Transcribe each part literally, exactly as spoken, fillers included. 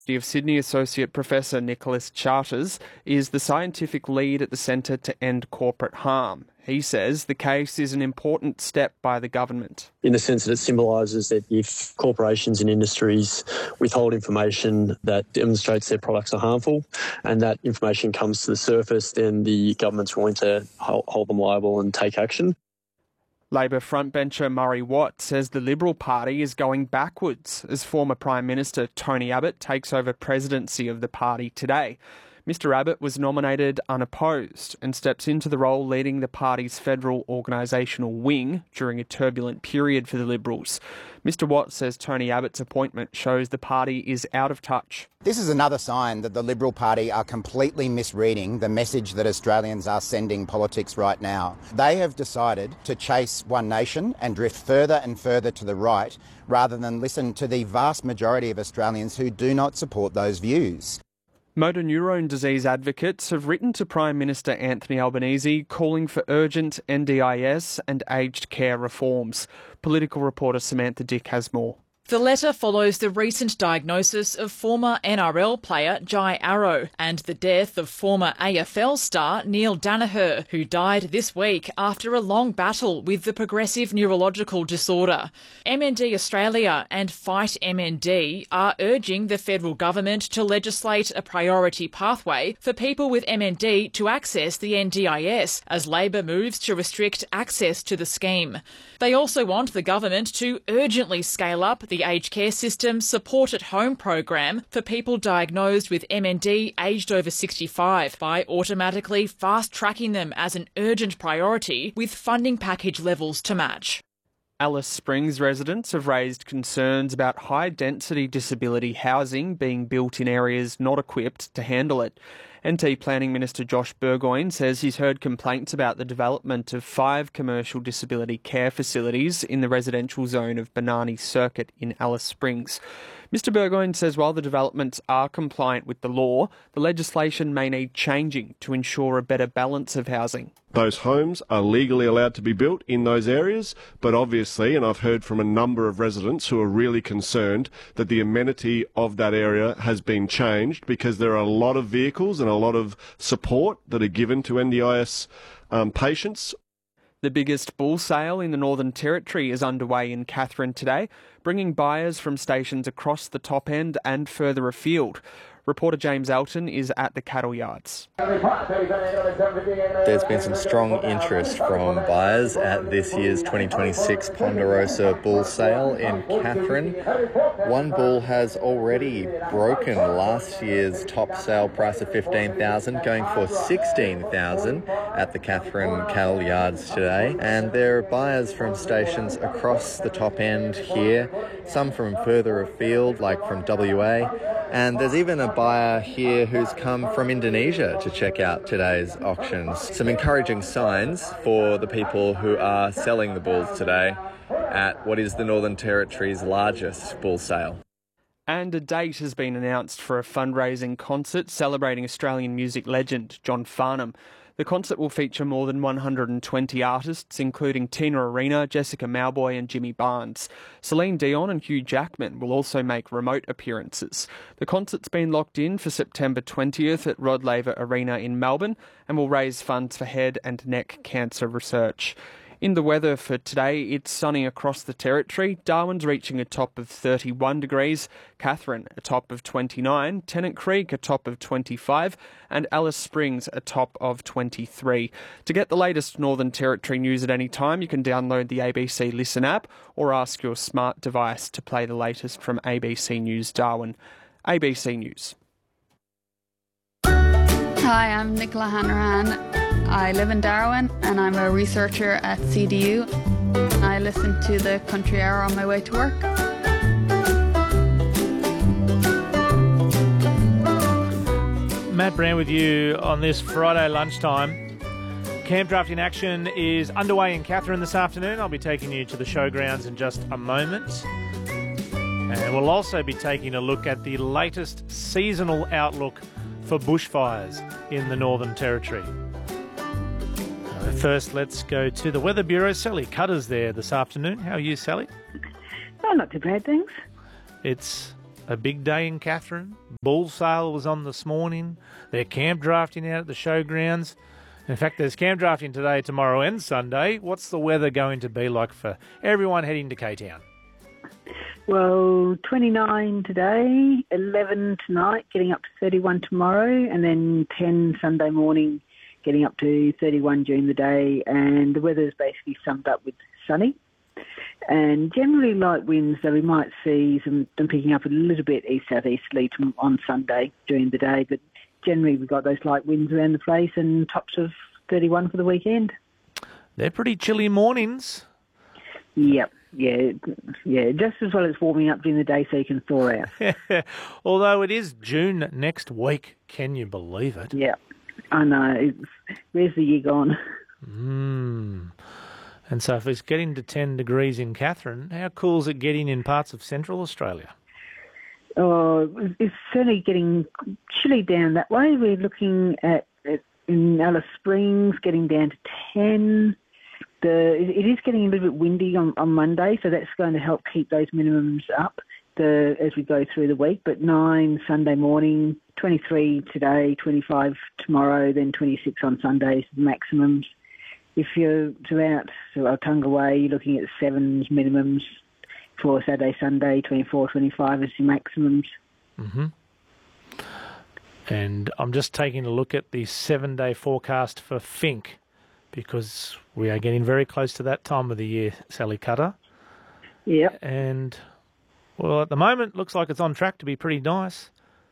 of Sydney Associate Professor Nicholas Charters is the scientific lead at the Centre to End Corporate Harm. He says the case is an important step by the government. In the sense that it symbolises that if corporations and industries withhold information that demonstrates their products are harmful and that information comes to the surface, then the government's willing to hold them liable and take action. Labor frontbencher Murray Watt says the Liberal Party is going backwards as former Prime Minister Tony Abbott takes over presidency of the party today. Mister Abbott was nominated unopposed and steps into the role leading the party's federal organisational wing during a turbulent period for the Liberals. Mister Watt says Tony Abbott's appointment shows the party is out of touch. This is another sign that the Liberal Party are completely misreading the message that Australians are sending politics right now. They have decided to chase One Nation and drift further and further to the right rather than listen to the vast majority of Australians who do not support those views. Motor neurone disease advocates have written to Prime Minister Anthony Albanese calling for urgent N D I S and aged care reforms. Political reporter Samantha Dick has more. The letter follows the recent diagnosis of former N R L player Jai Arrow and the death of former A F L star Neil Danaher, who died this week after a long battle with the progressive neurological disorder. M N D Australia and Fight M N D are urging the federal government to legislate a priority pathway for people with M N D to access the N D I S as Labor moves to restrict access to the scheme. They also want the government to urgently scale up the aged care system support at home program for people diagnosed with M N D aged over sixty-five by automatically fast-tracking them as an urgent priority with funding package levels to match. Alice Springs residents have raised concerns about high-density disability housing being built in areas not equipped to handle it. N T Planning Minister Josh Burgoyne says he's heard complaints about the development of five commercial disability care facilities in the residential zone of Banani Circuit in Alice Springs. Mister Burgoyne says while the developments are compliant with the law, the legislation may need changing to ensure a better balance of housing. Those homes are legally allowed to be built in those areas, but obviously, and I've heard from a number of residents who are really concerned that the amenity of that area has been changed because there are a lot of vehicles and a lot of support that are given to N D I S um, patients. The biggest bull sale in the Northern Territory is underway in Katherine today, bringing buyers from stations across the top end and further afield. Reporter James Elton is at the cattle yards. There's been some strong interest from buyers at this year's twenty twenty-six Ponderosa Bull Sale in Katherine. One bull has already broken last year's top sale price of fifteen thousand dollars, going for sixteen thousand dollars at the Katherine cattle yards today. And there are buyers from stations across the top end here, some from further afield, like from W A. And there's even a buyer here who's come from Indonesia to check out today's auctions. Some encouraging signs for the people who are selling the bulls today at what is the Northern Territory's largest bull sale. And a date has been announced for a fundraising concert celebrating Australian music legend John Farnham. The concert will feature more than one hundred twenty artists, including Tina Arena, Jessica Mauboy and Jimmy Barnes. Celine Dion and Hugh Jackman will also make remote appearances. The concert's been locked in for September twentieth at Rod Laver Arena in Melbourne and will raise funds for head and neck cancer research. In the weather for today, it's sunny across the territory. Darwin's reaching a top of thirty-one degrees, Katherine a top of twenty-nine, Tennant Creek a top of twenty-five, and Alice Springs a top of twenty-three. To get the latest Northern Territory news at any time, you can download the A B C Listen app or ask your smart device to play the latest from A B C News Darwin. A B C News. Hi, I'm Nicola Hanrahan. I live in Darwin and I'm a researcher at C D U. I listen to the Country Hour on my way to work. Matt Brand with you on this Friday lunchtime. Camp drafting action is underway in Katherine this afternoon. I'll be taking you to the showgrounds in just a moment. And we'll also be taking a look at the latest seasonal outlook for bushfires in the Northern Territory. First, let's go to the Weather Bureau. Sally Cutter's there this afternoon. How are you, Sally? Oh, not too bad, thanks. It's a big day in Katherine. Bull sale was on this morning. They're camp drafting out at the showgrounds. In fact, there's camp drafting today, tomorrow and Sunday. What's the weather going to be like for everyone heading to K-Town? Well, twenty-nine today, eleven tonight, getting up to thirty-one tomorrow, and then ten Sunday morning, getting up to thirty-one during the day. And the weather is basically summed up with sunny. And generally light winds, so we might see some them picking up a little bit east-southeasterly on Sunday during the day, but generally we've got those light winds around the place and tops of thirty-one for the weekend. They're pretty chilly mornings. Yep, yeah, yeah, just as well as warming up during the day so you can thaw out. Although it is June next week, can you believe it? Yeah, I know. It's, where's the year gone? Mm. And so if it's getting to ten degrees in Katherine, how cool is it getting in parts of Central Australia? Oh, it's certainly getting chilly down that way. We're looking at, at in Alice Springs getting down to ten. The it is getting a little bit windy on, on Monday, so that's going to help keep those minimums up the as we go through the week. But nine Sunday morning, twenty-three today, twenty-five tomorrow, then twenty-six on Sundays, the maximums. If you're throughout so Altunga Way, you're looking at sevens minimums for Saturday, Sunday, twenty-four, twenty-five as your maximums. Mm-hmm. And I'm just taking a look at the seven-day forecast for Fink because we are getting very close to that time of the year, Sally Cutter. Yep. And, well, at the moment, looks like it's on track to be pretty nice.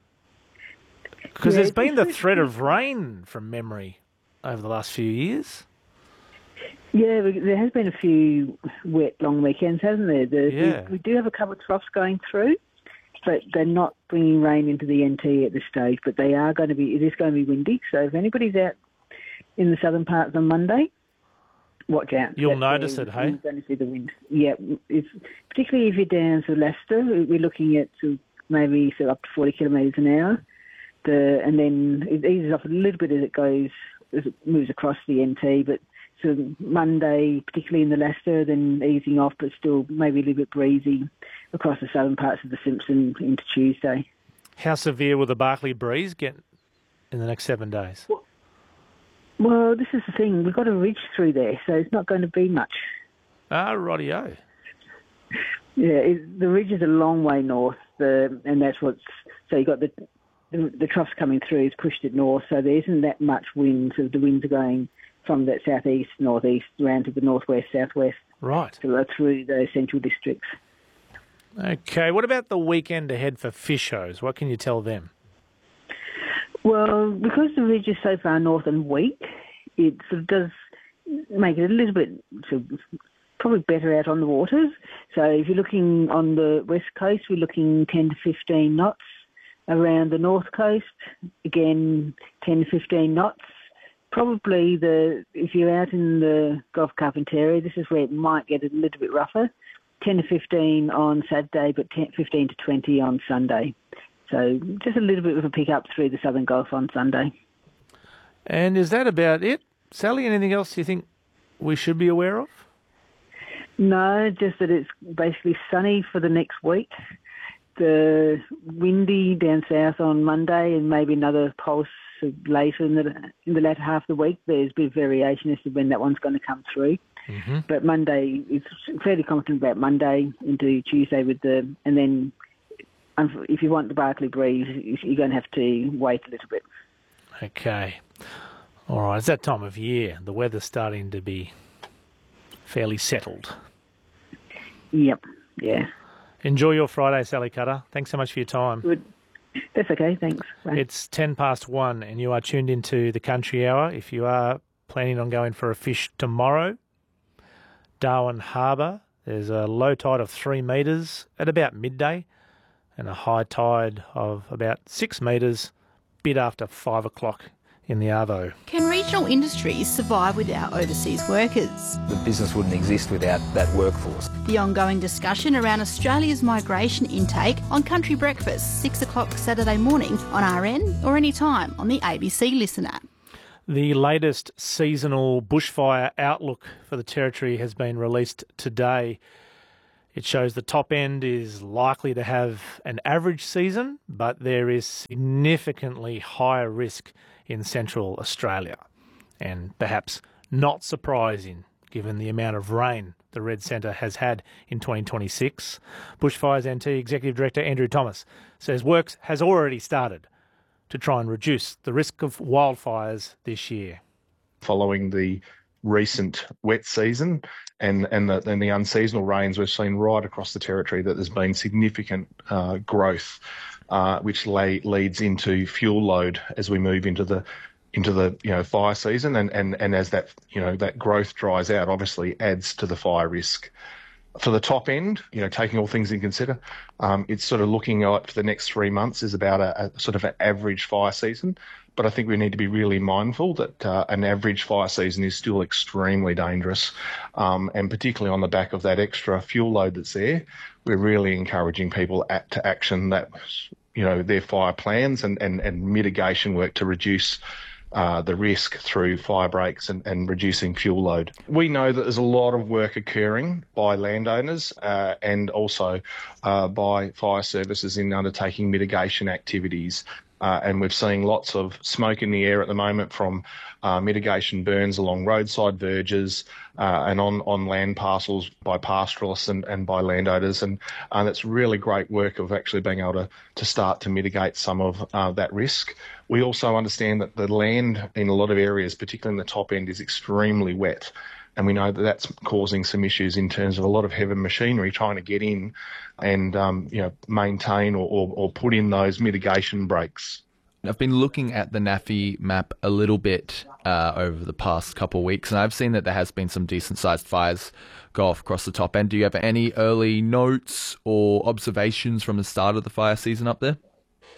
Because yeah, there's been the threat of rain from memory over the last few years. Yeah, there has been a few wet, long weekends, hasn't there? The, yeah. we, we do have a couple of troughs going through, but they're not bringing rain into the N T at this stage, but they are going to be, it is going to be windy. So if anybody's out in the southern parts on Monday, watch out. You'll That's notice where it, hey? You're going to see the wind. Yeah, if, particularly if you're down to Leicester, we're looking at sort of maybe sort of up to forty kilometres an hour. The, and then it eases off a little bit as it goes, as it moves across the N T, but so Monday, particularly in the Leicester, then easing off, but still maybe a little bit breezy across the southern parts of the Simpson into Tuesday. How severe will the Barkly breeze get in the next seven days? Well, well, this is the thing. We've got a ridge through there, so it's not going to be much. Ah, rightio. Yeah, it, the ridge is a long way north, the, and that's what's... So you've got the, the, the troughs coming through, it's pushed it north, so there isn't that much wind, so the winds are going from that southeast, northeast, around to the northwest, southwest. Right. So through the central districts. Okay, what about the weekend ahead for fishers? What can you tell them? Well, because the ridge is so far north and weak, it sort of does make it a little bit sort of probably better out on the waters. So if you're looking on the west coast, we're looking ten to fifteen knots. Around the north coast, again, ten to fifteen knots. Probably the if you're out in the Gulf Carpentaria, this is where it might get a little bit rougher. ten to fifteen on Saturday, but ten, fifteen to twenty on Sunday. So just a little bit of a pick up through the southern Gulf on Sunday. And is that about it? Sally, anything else you think we should be aware of? No, just that it's basically sunny for the next week. The windy down south on Monday and maybe another pulse later in the in the latter half of the week. There's a bit of variation as to when that one's going to come through. Mm-hmm. But Monday, it's fairly confident about Monday into Tuesday with the, and then if you want the Barkly breeze, you're going to have to wait a little bit. Okay. All right, it's that time of year. The weather's starting to be fairly settled. Yep, yeah. Enjoy your Friday, Sally Cutter. Thanks so much for your time. Good. That's okay, thanks. Bye. It's ten past one and you are tuned into the Country Hour. If you are planning on going for a fish tomorrow, Darwin Harbour, there's a low tide of three metres at about midday and a high tide of about six metres bit after five o'clock in the Arvo. Can regional industries survive without overseas workers? The business wouldn't exist without that workforce. The ongoing discussion around Australia's migration intake on Country Breakfast, six o'clock Saturday morning on R N or anytime on the A B C Listen app. The latest seasonal bushfire outlook for the Territory has been released today. It shows the top end is likely to have an average season, but there is significantly higher risk in Central Australia. And perhaps not surprising, given the amount of rain the Red Centre has had in twenty twenty-six. Bushfires N T Executive Director Andrew Thomas says work has already started to try and reduce the risk of wildfires this year. Following the recent wet season and and the, and the unseasonal rains, we've seen right across the territory that there's been significant uh, growth, uh, which lay, leads into fuel load as we move into the into the you know fire season, and, and, and as that you know that growth dries out, obviously adds to the fire risk. For the top end, you know, taking all things in consider, um, it's sort of looking at for the next three months is about a, a sort of an average fire season. But I think we need to be really mindful that uh, an average fire season is still extremely dangerous, um, and particularly on the back of that extra fuel load that's there, we're really encouraging people at, to action that you know their fire plans and, and, and mitigation work to reduce Uh, the risk through fire breaks and, and reducing fuel load. We know that there's a lot of work occurring by landowners uh, and also uh, by fire services in undertaking mitigation activities. Uh, and we're seeing lots of smoke in the air at the moment from uh, mitigation burns along roadside verges uh, and on, on land parcels by pastoralists and, and by landowners. And uh, that's really great work of actually being able to, to start to mitigate some of uh, that risk. We also understand that the land in a lot of areas, particularly in the top end, is extremely wet. And we know that that's causing some issues in terms of a lot of heavy machinery trying to get in and um, you know maintain or, or, or put in those mitigation breaks. I've been looking at the NAFI map a little bit uh, over the past couple of weeks, and I've seen that there has been some decent-sized fires go off across the top end. Do you have any early notes or observations from the start of the fire season up there?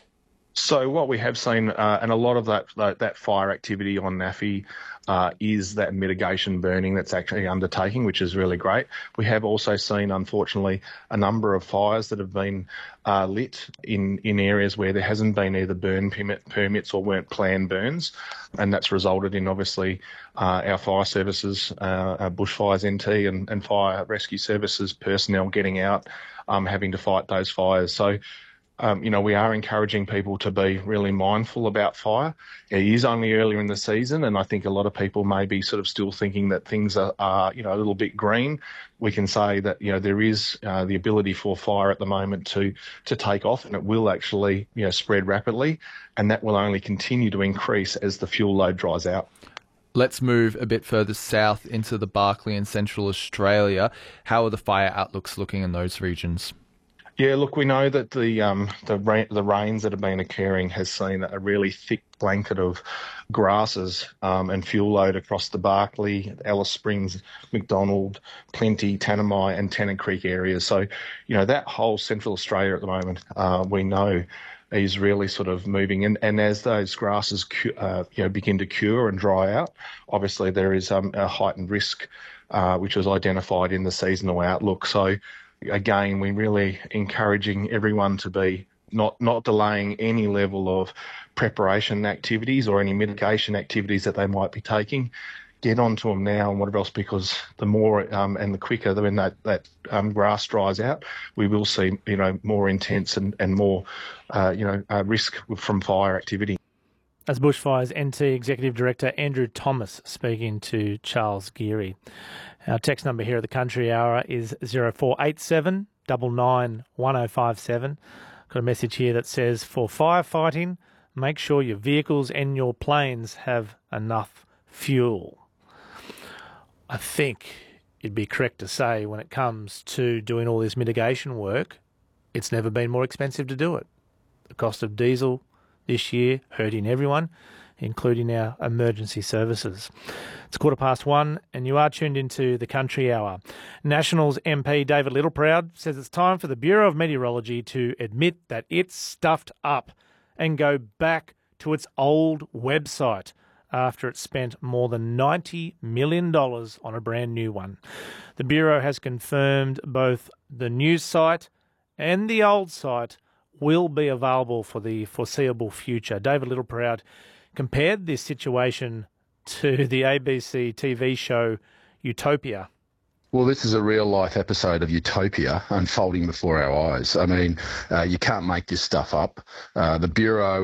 So what we have seen, uh, and a lot of that that, that fire activity on NAFI uh, is that mitigation burning that's actually undertaking, which is really great. We have also seen, unfortunately, a number of fires that have been uh, lit in, in areas where there hasn't been either burn permit, permits or weren't planned burns, and that's resulted in, obviously, uh, our fire services, uh, our Bushfires N T and, and fire rescue services personnel getting out, um, having to fight those fires. So, Um, you know, we are encouraging people to be really mindful about fire. It is only earlier in the season, and I think a lot of people may be sort of still thinking that things are, are you know, a little bit green. We can say that, you know, there is uh, the ability for fire at the moment to to take off, and it will actually, you know, spread rapidly, and that will only continue to increase as the fuel load dries out. Let's move a bit further south into the Barkly and Central Australia. How are the fire outlooks looking in those regions? Yeah, look, we know that the um, the, rain, the rains that have been occurring has seen a really thick blanket of grasses um, and fuel load across the Barkly, Alice Springs, McDonald, Plenty, Tanami and Tennant Creek areas. So, you know, that whole Central Australia at the moment, uh, we know is really sort of moving. And, and as those grasses cu- uh, you know, begin to cure and dry out, obviously there is um, a heightened risk, uh, which was identified in the seasonal outlook. So, again, we're really encouraging everyone to be not not delaying any level of preparation activities or any mitigation activities that they might be taking. Get onto them now and whatever else, because the more um, and the quicker when that that um, grass dries out, we will see you know more intense and and more uh, you know uh, risk from fire activity. That's Bushfires N T Executive Director Andrew Thomas speaking to Charles Geary. Our text number here at the Country Hour is zero four eight seven nine nine one zero five seven. Got a message here that says, for firefighting, make sure your vehicles and your planes have enough fuel. I think it'd be correct to say when it comes to doing all this mitigation work, it's never been more expensive to do it. The cost of diesel this year hurting everyone, including our emergency services. It's quarter past one and you are tuned into the Country Hour. Nationals M P David Littleproud says it's time for the Bureau of Meteorology to admit that it's stuffed up and go back to its old website after it spent more than ninety million dollars on a brand new one. The Bureau has confirmed both the new site and the old site will be available for the foreseeable future. David Littleproud compared this situation to the A B C T V show Utopia Well, this is a real-life episode of utopia unfolding before our eyes. I mean, uh, you can't make this stuff up. Uh, the Bureau